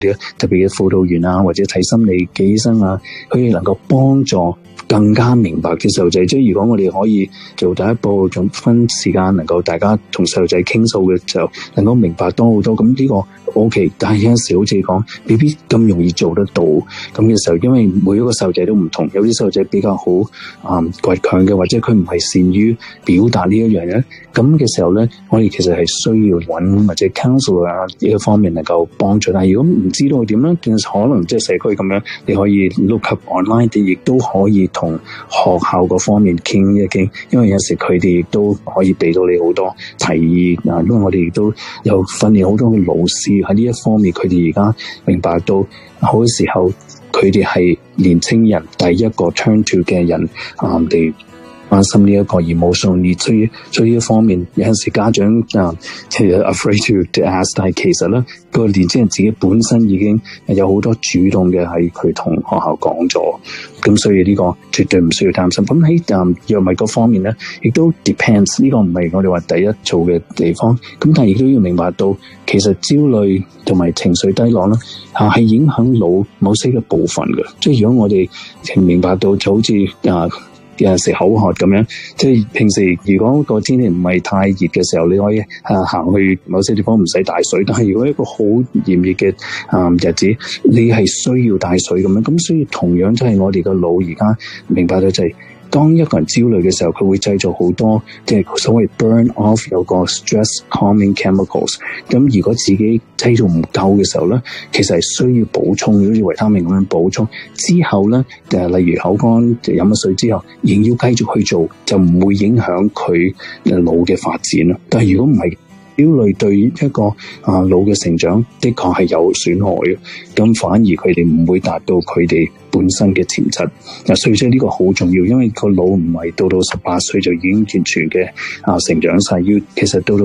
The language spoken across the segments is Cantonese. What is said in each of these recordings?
特別嘅輔導員啊，或者睇心理嘅醫生啊，佢哋能夠幫助更加明白嘅細路仔。即係如果我哋可以做第一步，仲分時間能夠大家同細路仔傾訴嘅時候，能夠明白多好多，咁呢個 OK。但係有陣時好似講未必咁容易做得到咁嘅時候，因為每一個細路仔都唔同，有啲細路仔比較好倔強嘅，或者佢唔係善於表達呢一樣嘢，咁嘅時候咧，我哋其實係需要揾或者 counselor 啊呢一方面能夠幫助。但係如果唔知道點咧，可能即係社區咁樣，你可以 look up online， 你亦都可以同學校嗰方面傾一傾，因為有時佢哋亦都可以俾到你好多提議啊。因為我哋亦都有訓練好多嘅老師喺呢一方面，佢哋而家明白到好多時候佢哋係年青人第一個 turn to 嘅人哋關心呢一個 emotional need， 所以呢一方面有陣時家長其實 afraid to ask， 但係其實咧個年輕人自己本身已經有好多主動嘅喺佢同學校講咗，咁所以呢個絕對唔需要擔心。咁喺藥物嗰方面咧，亦都 depends， 呢個唔係我哋話第一做嘅地方。咁但係亦都要明白到，其實焦慮同埋情緒低落咧係影響腦某些嘅部分嘅。即係如果我哋明白到，就好似有陣時口渴咁樣，即係平時如果個天氣唔係太熱嘅時候，你可以行去某些地方唔使帶水。但係如果一個好炎熱嘅日子，你係需要帶水咁樣。咁所以同樣即係我哋個腦而家明白到就係，當一個人焦慮嘅時候，佢會製造好多即係所謂 burn off 有個 stress calming chemicals。咁如果自己製造唔夠嘅時候咧，其實係需要補充，好似維他命咁樣補充。之後咧例如口乾飲咗水之後，仍要繼續去做，就唔會影響佢腦嘅發展啦。但係如果唔係，焦慮對一個腦嘅成長的確係有損害嘅，咁反而佢哋唔會達到佢哋本身嘅潛質。所以即係呢個好重要，因為個腦唔係到18歲就已經完全嘅成長晒，要其實到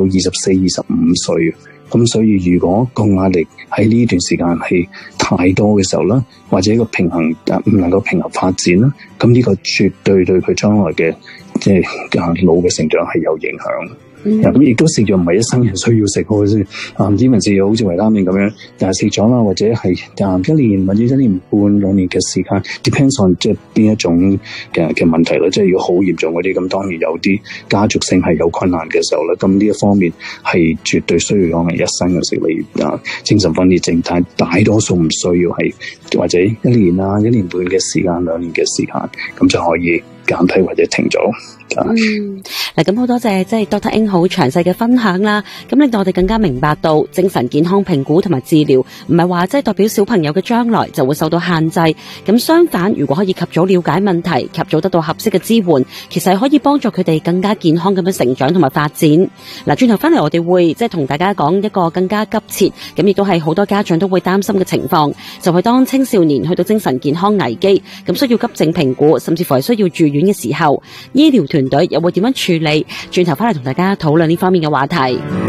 24、25歲。咁所以如果個壓力喺呢段時間係太多嘅時候啦，或者一個平衡唔能夠平衡發展啦，咁呢個絕對對佢將來嘅即係腦嘅成長係有影響。咁亦都食藥唔係一生人需要食嘅先，啲文字好似維他命咁樣，但係食咗啦，或者係1年或者1年半2年嘅時間 ，depends on 即係邊一種嘅問題啦。即係如果好嚴重嗰啲，咁當然有啲家族性係有困難嘅時候咧，咁呢一方面係絕對需要講係一生嘅食，例如精神分裂症，但係大多數唔需要係或者1年1年半嘅時間2年嘅時間，咁就可以減低或者停咗。 嗱，咁好多謝即係 Dr. Ng 好詳細嘅分享啦，咁令到我哋更加明白到精神健康評估同埋治療唔係話即係代表小朋友嘅將來就會受到限制，咁相反，如果可以及早了解問題，及早得到合適嘅支援，其實係可以幫助佢哋更加健康咁樣成長同埋發展。嗱，轉頭翻嚟我哋會即係同大家講一個更加急切，咁亦都係好多家長都會擔心嘅情況，就係當青少年去到精神健康危機，咁需要急症評估，甚至乎係需要住院嘅時候，醫療團隊又會點樣處理？轉頭翻嚟同大家討論呢方面嘅話題。